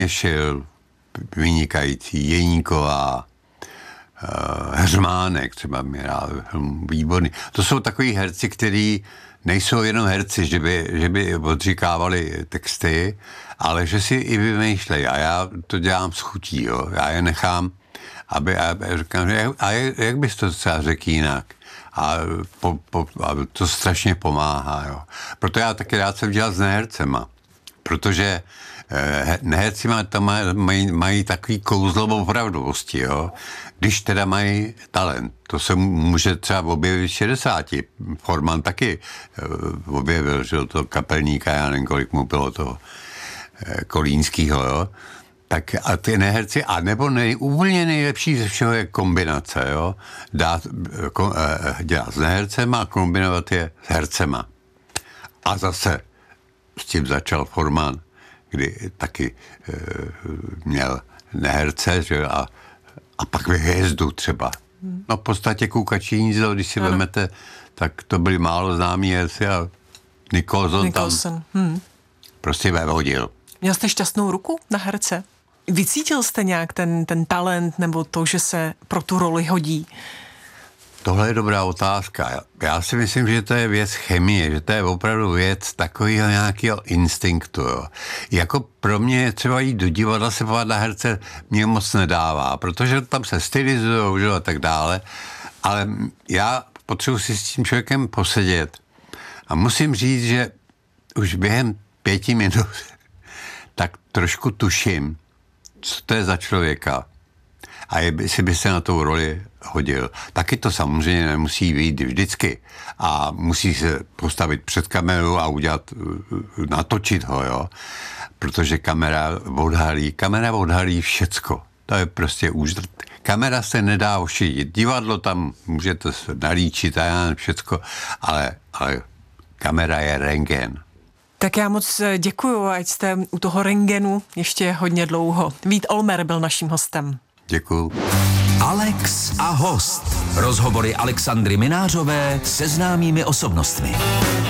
Šil, vynikající, Jeníková, Heřmánek třeba mě výborný. To jsou takový herci, kteří nejsou jenom herci, že by odříkávali texty, ale že si i vymýšlejí. A já to dělám s chutí, jo. Já je nechám, aby říkám, jak bys to třeba řekl jinak? A to strašně pomáhá, jo. Proto já taky rád jsem dělal s nehercema, protože neherci mají takový kouzlo opravdovosti, jo. Když teda mají talent. To se může třeba objevit v 60. Forman taky objevil, že to kapelníka, já nevím, kolik mu bylo toho Kolínskýho, jo. Tak a ty neherci, anebo úplně nejlepší ze všeho je kombinace, jo. Dělat s nehercema a kombinovat je s hercema. A zase s tím začal Forman, kdy taky měl neherce, že a pak hvězdu třeba. No v podstatě Kukačí hnízdo, když si vezmete, tak to byli málo známí herci a Nicholson. Tam prostě vevodil. Měl jste šťastnou ruku na herce? Vycítil jste nějak ten talent nebo to, že se pro tu roli hodí? Tohle je dobrá otázka. Já si myslím, že to je věc chemie, že to je opravdu věc takového nějakého instinktu. Jo. Jako pro mě třeba jít do divadla se podívat na herce mě moc nedává, protože tam se stylizujou a tak dále, ale já potřebuji si s tím člověkem posedět a musím říct, že už během 5 minut tak trošku tuším, co to je za člověka a jestli by se na tou roli hodil. Taky to samozřejmě nemusí vyjít vždycky a musí se postavit před kamerou a natočit ho, jo. Protože kamera odhalí všecko. To je prostě kamera se nedá ošidit. Divadlo tam můžete se nalíčit a já nevím všecko, ale kamera je rentgen. Tak já moc děkuju, ať jste u toho rentgenu ještě hodně dlouho. Vít Olmer byl naším hostem. Děkuju. Alex a host. Rozhovory Alexandry Minářové se známými osobnostmi.